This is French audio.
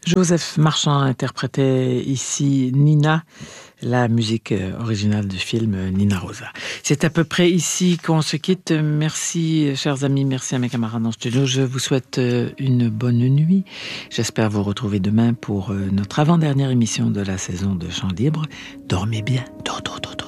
Joseph Marchand interprétait ici Nina, la musique originale du film Nina Rosa. C'est à peu près ici qu'on se quitte. Merci, chers amis, merci à mes camarades en studio. Je vous souhaite une bonne nuit. J'espère vous retrouver demain pour notre avant-dernière émission de la saison de Chants Libres. Dormez bien. Dodo, dodo.